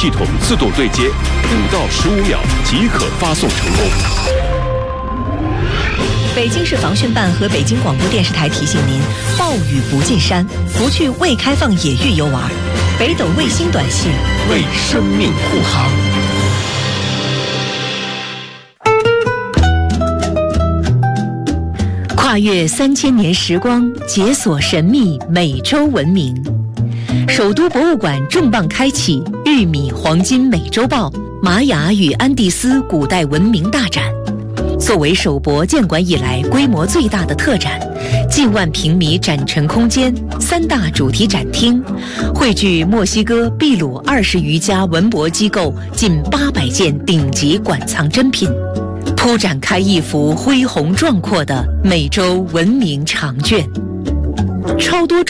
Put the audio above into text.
系统自动对接，5到15秒即可发送成功。 北京市防汛办和北京广播电视台提醒您：暴雨不进山，不去未开放野域游玩。北斗卫星短信为生命护航。 跨越3000年时光，解锁神秘美洲文明。首都博物馆重磅开启玉米黄金美洲豹玛雅与安第斯古代文明大展。作为首博建馆以来规模最大的特展，近万平米展陈空间，3大主题展厅，汇聚墨西哥、秘鲁20余家文博机构近800件顶级馆藏珍品，铺展开一幅恢宏壮阔的美洲文明长卷。超多